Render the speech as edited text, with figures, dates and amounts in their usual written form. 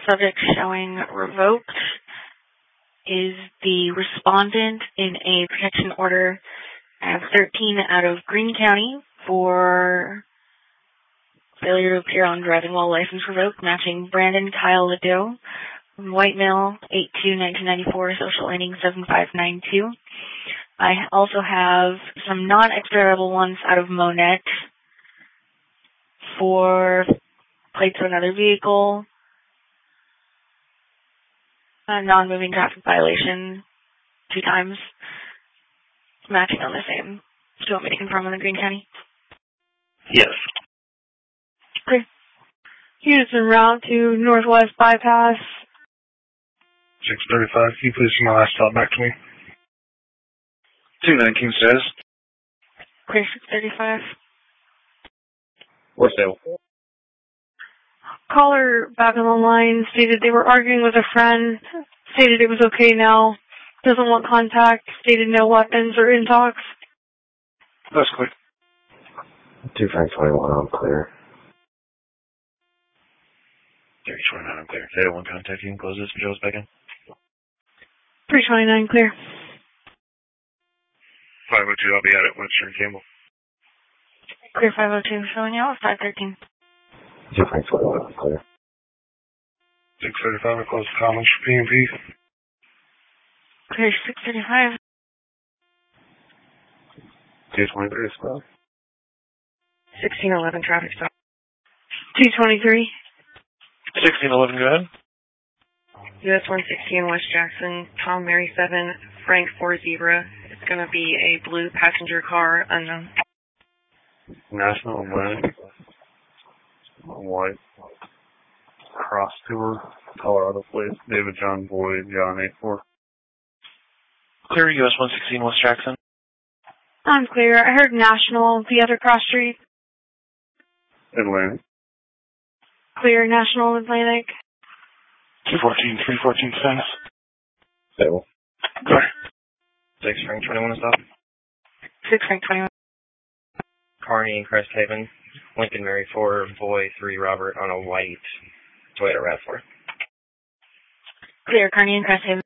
Subject showing revoked is the respondent in a protection order of 13 out of Greene County for failure to appear on driving while license revoked, matching Brandon Kyle Ledoux, white male, 8/2/1994, social ending 7592. I also have some non-expirable ones out of Monette for plates of another vehicle, a non-moving traffic violation 2 times, matching on the same. Do you want me to confirm on the Greene County? Yes. Okay. Units en route to Northwest Bypass. 635, can you please send my last stop back to me? 219 says. Clear 635. What's that? Caller back on the line stated they were arguing with a friend, stated it was okay now, doesn't want contact, stated no weapons or in talks. That's quick. 2521, I'm clear. 329, I'm clear. Data 1 contact, you can close this and Joe's back in. 329, clear. 502, I'll be at it, Webster and Campbell. Clear 502, showing out 513. 2521, I'm clear. 635, I close the comments for P&P. Clear 635. 223 as well. 1611 traffic stop. 223. 1611, go ahead. US 116 West Jackson, Tom Mary 7, Frank 4 Zebra. It's going to be a blue passenger car, unknown. National Atlantic. White. Cross Tour. Colorado plate. David John Boyd, John 84. Clear US 116 West Jackson. I'm clear. I heard National, the other cross street. Atlantic. Clear, National Atlantic. 214, 314 status. Stable. Clear. 6 Frank 21 stop. 6 Frank 21. Kearney and Cresthaven. Lincoln Mary 4, Boy 3 Robert on a white Toyota RAV4. Clear, Kearney and Cresthaven.